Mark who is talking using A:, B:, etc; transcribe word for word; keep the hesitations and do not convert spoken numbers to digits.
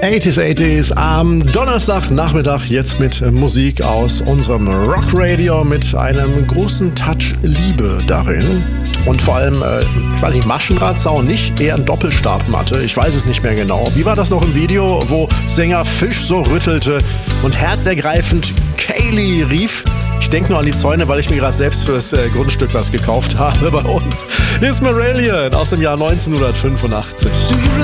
A: achtziger achtziger am Donnerstagnachmittag jetzt mit Musik aus unserem Rockradio mit einem großen Touch Liebe darin. Und vor allem, äh, ich weiß nicht, Maschendrahtzaun, nicht eher ein Doppelstabmatte, ich weiß es nicht mehr genau. Wie war das noch im Video, wo Sänger Fisch so rüttelte und herzergreifend Kaylee rief? Ich denke nur an die Zäune, weil ich mir gerade selbst fürs äh, Grundstück was gekauft habe bei uns. Hier ist Marillion aus dem Jahr neunzehnhundertfünfundachtzig.